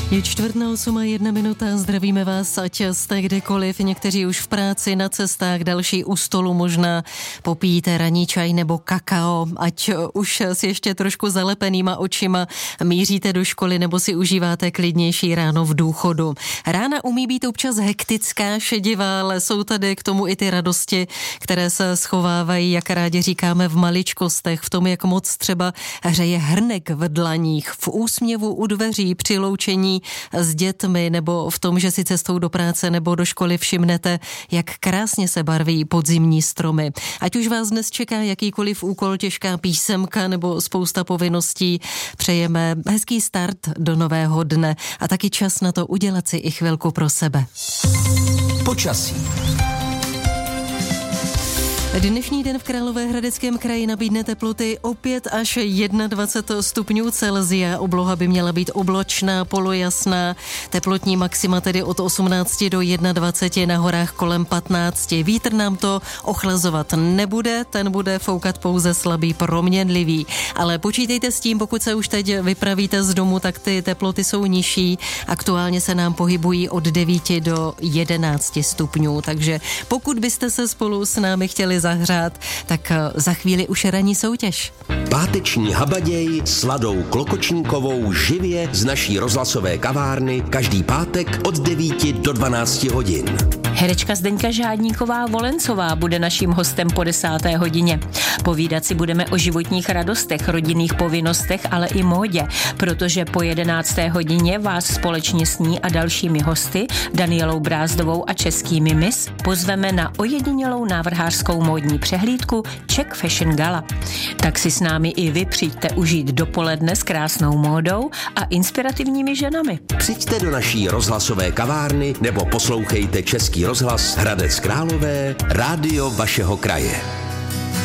Je 7:45, zdravíme vás, ať jste kdekoliv, někteří už v práci, na cestách, další u stolu, možná popíjíte ranní čaj nebo kakao, ať už si ještě trošku zalepenýma očima míříte do školy nebo si užíváte klidnější ráno v důchodu. Rána umí být občas hektická, šedivá, ale jsou tady k tomu i ty radosti, které se schovávají, jak rádi říkáme, v maličkostech, v tom, jak moc třeba hřeje hrnek v dlaních, v úsměvu u dveří, při loučení s dětmi nebo v tom, že si cestou do práce nebo do školy všimnete, jak krásně se barví podzimní stromy. Ať už vás dnes čeká jakýkoliv úkol, těžká písemka nebo spousta povinností, přejeme hezký start do nového dne a taky čas na to udělat si i chvilku pro sebe. Počasí. Dnešní den v Královéhradeckém kraji nabídne teploty opět až 21 stupňů Celsia. Obloha by měla být obločná, polojasná. Teplotní maxima tedy od 18 do 21, na horách kolem 15. Vítr nám to ochlazovat nebude, ten bude foukat pouze slabý, proměnlivý. Ale počítejte s tím, pokud se už teď vypravíte z domu, tak ty teploty jsou nižší. Aktuálně se nám pohybují od 9 do 11 stupňů. Takže pokud byste se spolu s námi chtěli zahřát, tak za chvíli už ranní soutěž. Páteční habaděj s Ladou Klokočníkovou živě z naší rozhlasové kavárny každý pátek od 9 do 12 hodin. Herečka Zdeňka Žádníková-Volencová bude naším hostem po 10. hodině. Povídat si budeme o životních radostech, rodinných povinnostech, ale i módě, protože po 11. hodině vás společně s ní a dalšími hosty, Danielou Brázdovou a českými Miss, pozveme na ojedinělou návrhářskou módní přehlídku Czech Fashion Gala. Tak si s námi i vy přijďte užít dopoledne s krásnou módou a inspirativními ženami. Přijďte do naší rozhlasové kavárny nebo poslouchejte Český rozhlas Hradec Králové, rádio vašeho kraje.